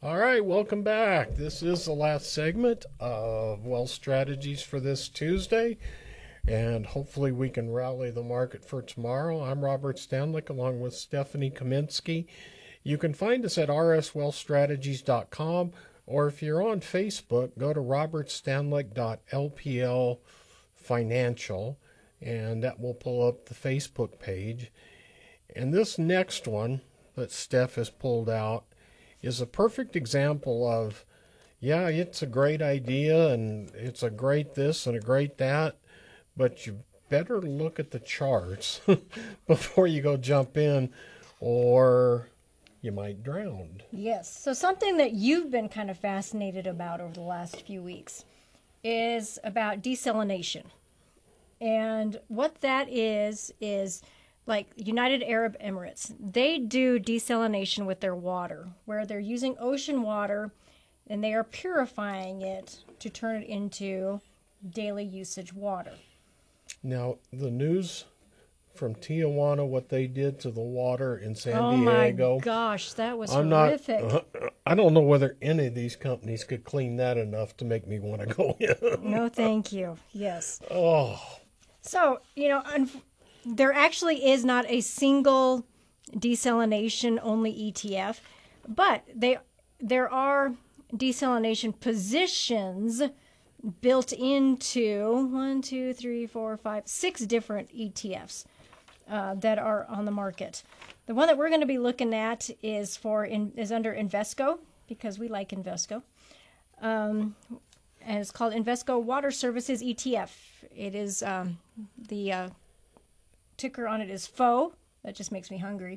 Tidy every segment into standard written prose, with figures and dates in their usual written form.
All right, welcome back. This is the last segment of Wealth Strategies for this Tuesday, and hopefully we can rally the market for tomorrow. I'm Robert Stanlick along with Stephanie Kaminsky. You can find us at rswealthstrategies.com, or if you're on Facebook, go to robertstanlick.lpl financial, and that will pull up the Facebook page. And this next one that Steph has pulled out is a perfect example of, yeah, it's a great idea and it's a great this and a great that, but you better look at the charts before you go jump in, or you might drown. Yes. So something that you've been kind of fascinated about over the last few weeks is about desalination. And what that is like United Arab Emirates. They do desalination with their water, where they're using ocean water and they are purifying it to turn it into daily usage water. Now, the news from Tijuana, what they did to the water in San Oh Diego. my gosh, that was I'm horrific. I don't know whether any of these companies could clean that enough to make me want to go in. No, thank you. Yes. Oh, So, there actually is not a single desalination only ETF, but there are desalination positions built into 6 different ETFs that are on the market. The one that we're going to be looking at is under Invesco, because we like Invesco. And it's called Invesco Water Services ETF. It is the ticker on it is FO. That just makes me hungry.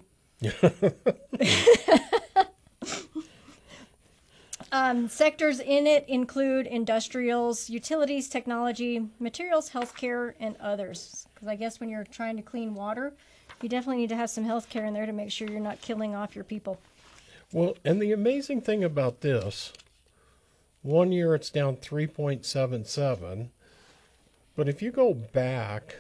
Sectors in it include industrials, utilities, technology, materials, healthcare, and others. Because I guess when you're trying to clean water, you definitely need to have some healthcare in there to make sure you're not killing off your people. well, and the amazing thing about this, one year it's down 3.77, but if you go back,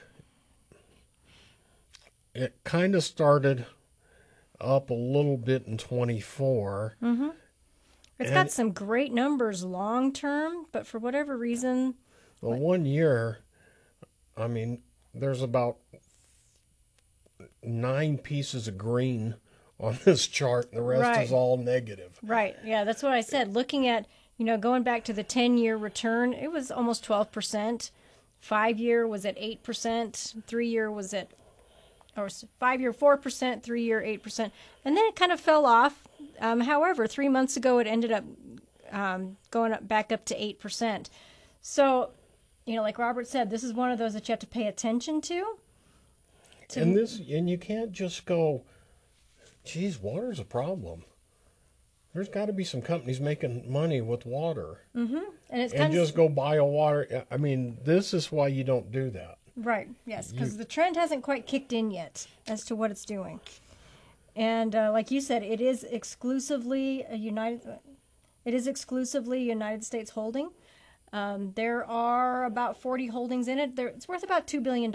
it kind of started up a little bit in 24. Mm-hmm. It's got some great numbers long term, but for whatever reason... Well, 1 year, I mean, there's about 9 pieces of green on this chart, and the rest is all negative. Right. Yeah, that's what I said. Looking at, going back to the 10-year return, it was almost 12%. 5-year was at 8%. 3-year was at, or 5-year 4%, 3-year 8%. And then it kind of fell off. However, 3 months ago, it ended up going up back up to 8%. So, like Robert said, this is one of those that you have to pay attention to. And you can't just go, geez, water's a problem. There's got to be some companies making money with water. Mm-hmm. And just go buy a water. I mean, this is why you don't do that. Right, yes, because the trend hasn't quite kicked in yet as to what it's doing. And like you said, it is exclusively a United States holding. There are about 40 holdings in it. It's worth about $2 billion.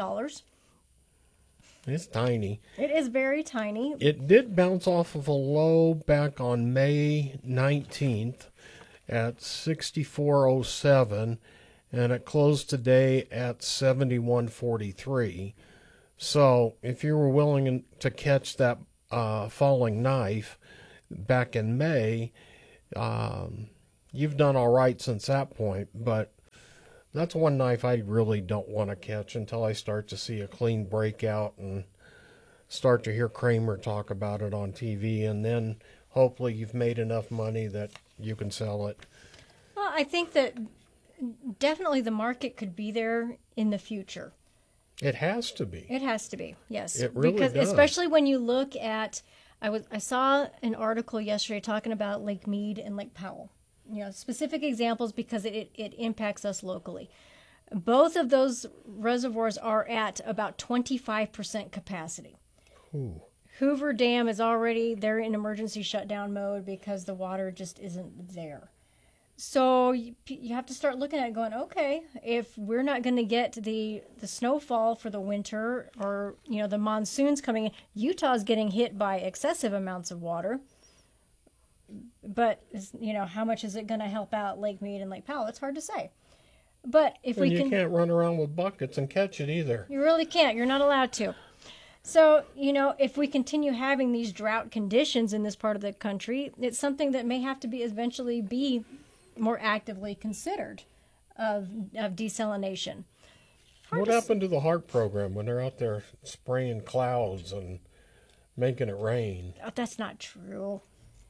It's tiny. It is very tiny. It did bounce off of a low back on May 19th at 64.07, and it closed today at 71.43. So if you were willing to catch that falling knife back in May, you've done all right since that point, but that's one knife I really don't want to catch until I start to see a clean breakout and start to hear Kramer talk about it on TV, and then hopefully you've made enough money that you can sell it. Well, I think that definitely the market could be there in the future. It has to be. It has to be, yes. It really because does. Especially when you look at, I saw an article yesterday talking about Lake Mead and Lake Powell. Specific examples because it impacts us locally. Both of those reservoirs are at about 25% capacity. Ooh. Hoover Dam they're in emergency shutdown mode because the water just isn't there. So you have to start looking at it going, okay, if we're not going to get the snowfall for the winter, or the monsoons coming in, Utah's getting hit by excessive amounts of water. but how much is it going to help out Lake Mead and Lake Powell? It's hard to say. But if And we you can't run around with buckets and catch it either. you really can't. You're not allowed to. So, if we continue having these drought conditions in this part of the country, it's something that may have to be eventually be more actively considered of desalination. What happened to the HARP program when they're out there spraying clouds and making it rain? Oh, that's not true.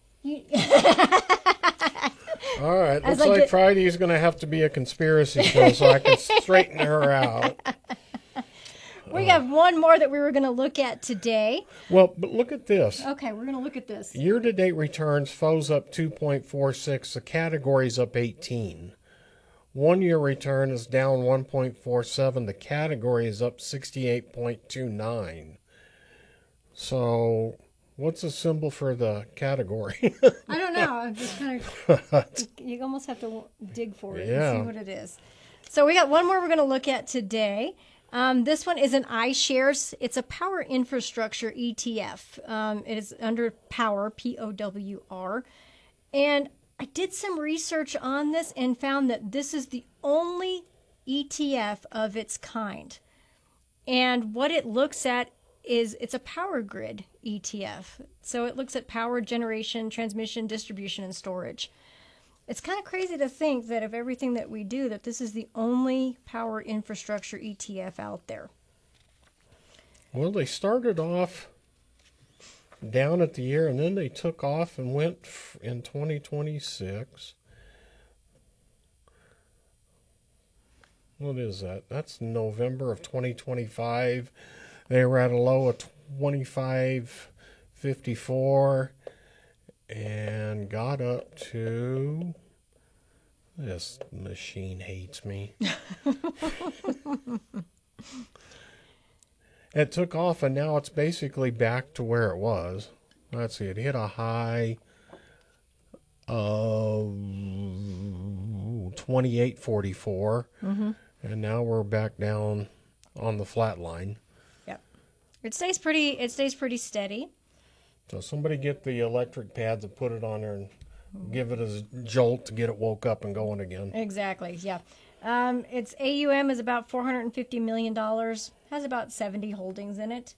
All right, As looks I like get- Friday's going to have to be a conspiracy show so I can straighten her out. We have one more that we were going to look at today. Well, but look at this. Okay, we're going to look at this. Year-to-date returns, FO's up 2.46, the category's up 18. One-year return is down 1.47, the category is up 68.29. So, what's the symbol for the category? I don't know. I'm just kind of. You almost have to dig for it Yeah. and see what it is. So we got one more we're going to look at today. This one is an iShares. It's a power infrastructure ETF. It is under Power, POWR. And I did some research on this and found that this is the only ETF of its kind. And what it looks at is it's a power grid ETF. So it looks at power generation, transmission, distribution, and storage. It's kind of crazy to think that of everything that we do, that this is the only power infrastructure ETF out there. Well, they started off down at the year, and then they took off and went in 2026. What is that? That's November of 2025. They were at a low of 25.54 and got up to... This machine hates me. It took off, and now it's basically back to where it was. Let's see, it hit a high of 28.44, and now we're back down on the flat line. Yep. It stays pretty steady. So somebody get the electric pads and put it on there and give it a jolt to get it woke up and going again. Exactly, yeah. Its AUM is about $450 million, has about 70 holdings in it.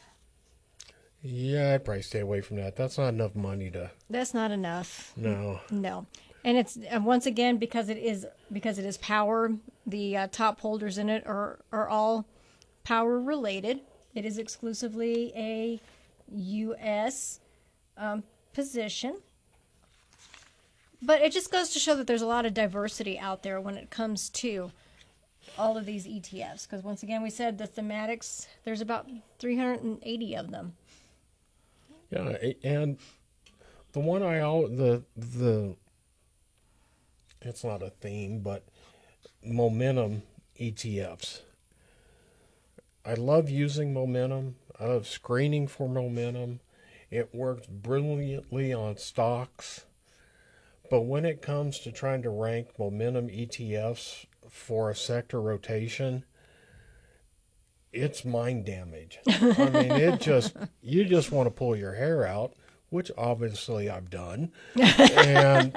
Yeah, I'd probably stay away from that. That's not enough money to... That's not enough. No. No. And it's once again because it is power. The top holders in it are all power related. It is exclusively a U.S. Position. But it just goes to show that there's a lot of diversity out there when it comes to all of these ETFs. Because once again, we said the thematics, there's about 380 of them. Yeah, and the one the it's not a theme, but momentum ETFs. I love using momentum. I love screening for momentum. It works brilliantly on stocks. But when it comes to trying to rank momentum ETFs for a sector rotation, it's mind damage. I mean, you just want to pull your hair out, which obviously I've done. And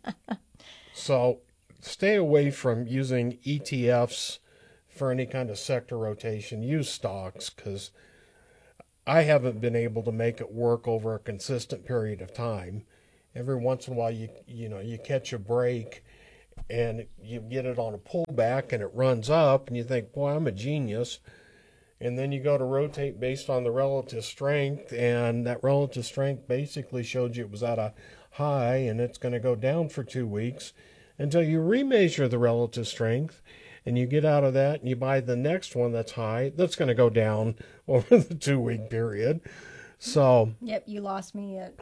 so stay away from using ETFs for any kind of sector rotation. Use stocks, because I haven't been able to make it work over a consistent period of time. Every once in a while, you catch a break and you get it on a pullback and it runs up and you think, boy, I'm a genius. And then you go to rotate based on the relative strength, and that relative strength basically showed you it was at a high, and it's going to go down for 2 weeks until you remeasure the relative strength and you get out of that and you buy the next one that's high, that's going to go down over the 2-week period. So Yep, you lost me at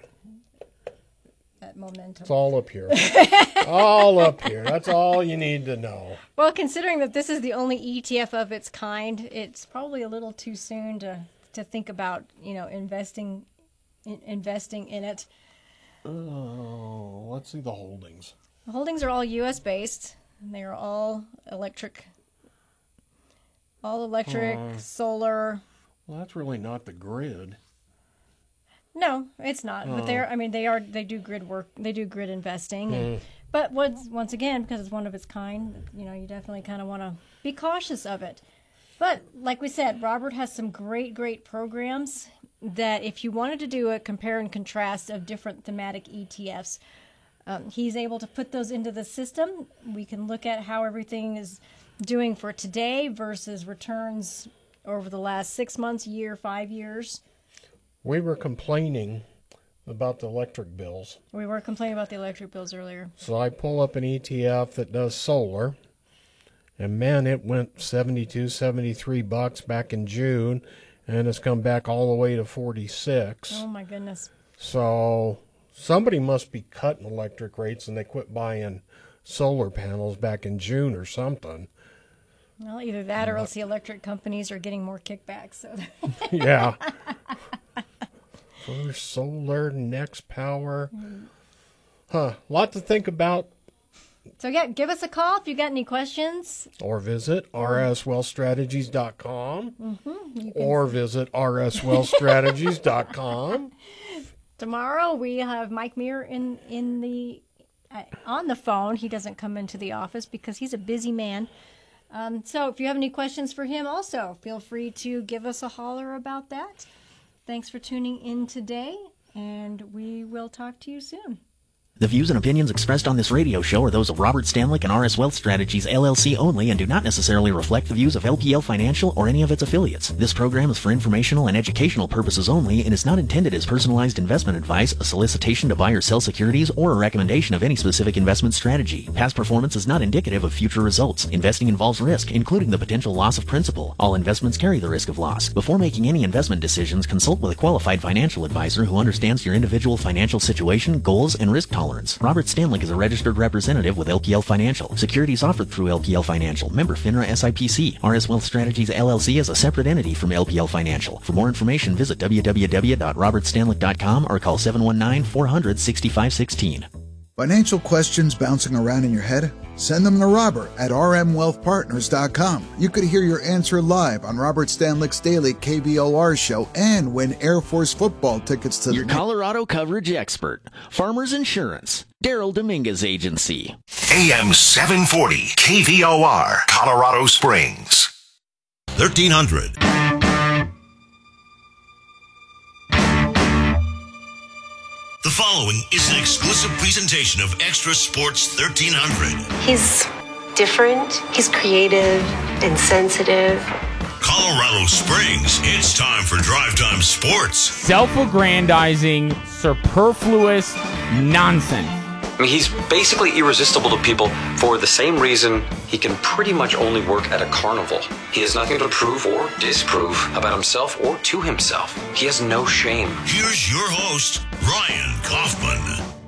momentum. it's all up here. All up here. That's all you need to know. Well, considering that this is the only ETF of its kind, it's probably a little too soon to think about, investing in it. Oh, let's see the holdings. The holdings are all U.S. based. They are all electric, solar. Well, that's really not the grid. No, it's not. But they do grid work. They do grid investing. But once again, because it's one of its kind, you definitely kind of want to be cautious of it. But like we said, Robert has some great programs that if you wanted to do a compare and contrast of different thematic ETFs, he's able to put those into the system. We can look at how everything is doing for today versus returns over the last 6 months, year, 5 years. We were complaining about the electric bills. We were complaining about the electric bills earlier. So I pull up an ETF that does solar, and man, it went $72-$73 back in June, and it's come back all the way to 46. Oh my goodness. So somebody must be cutting electric rates, and they quit buying solar panels back in June or something. Well, either that or else the electric companies are getting more kickbacks. So. Yeah. First Solar, Next Power. A lot to think about. So yeah, give us a call if you got any questions. Or visit rswealthstrategies.com. Or visit rswealthstrategies.com. Tomorrow we have Mike Muir on the phone. He doesn't come into the office because he's a busy man. So if you have any questions for him also, feel free to give us a holler about that. Thanks for tuning in today, and we will talk to you soon. The views and opinions expressed on this radio show are those of Robert Stanlick and RS Wealth Strategies, LLC only and do not necessarily reflect the views of LPL Financial or any of its affiliates. This program is for informational and educational purposes only and is not intended as personalized investment advice, a solicitation to buy or sell securities, or a recommendation of any specific investment strategy. Past performance is not indicative of future results. Investing involves risk, including the potential loss of principal. All investments carry the risk of loss. Before making any investment decisions, consult with a qualified financial advisor who understands your individual financial situation, goals, and risk tolerance. Robert Stanlick is a registered representative with LPL Financial. Securities offered through LPL Financial. Member FINRA SIPC. RS Wealth Strategies LLC is a separate entity from LPL Financial. For more information, visit www.robertstanlick.com or call 719-400-6516. Financial questions bouncing around in your head? Send them to Robert at rmwealthpartners.com. You could hear your answer live on Robert Stanlick's daily KBOR show and win Air Force football tickets to your Colorado coverage expert, Farmers Insurance, Daryl Dominguez Agency. AM 740 KVOR, Colorado Springs. 1300. The following is an exclusive presentation of Extra Sports 1300. He's different, he's creative and sensitive. Colorado Springs, it's time for Drive Time Sports. Self-aggrandizing, superfluous nonsense. I mean, he's basically irresistible to people for the same reason he can pretty much only work at a carnival. He has nothing to prove or disprove about himself or to himself. He has no shame. Here's your host, Ryan Kaufman.